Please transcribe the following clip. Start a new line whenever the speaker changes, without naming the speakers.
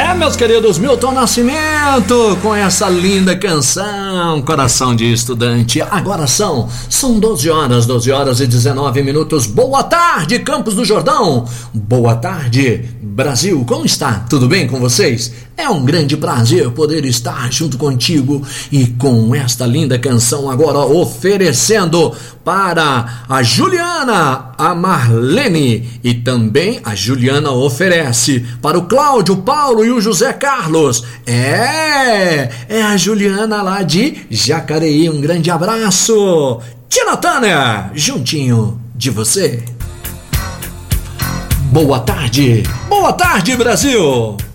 Meus queridos, Milton Nascimento, com essa linda canção, Coração de Estudante. Agora são 12 horas e 19 minutos. Boa tarde, Campos do Jordão. Boa tarde, Brasil. Como está? Tudo bem com vocês? É um grande prazer poder estar junto contigo e com esta linda canção agora oferecendo para a Juliana, a Marlene, e também a Juliana oferece para o Cláudio, Paulo e o José Carlos. É a Juliana lá de Jacareí. Um grande abraço. Tia Tânia, juntinho de você. Boa tarde, Brasil.